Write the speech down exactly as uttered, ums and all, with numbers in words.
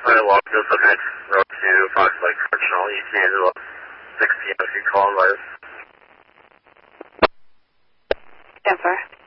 I walked this okay. Road to Fox Lake Correctional, East Angelo, six p m if you call and let us. ten four.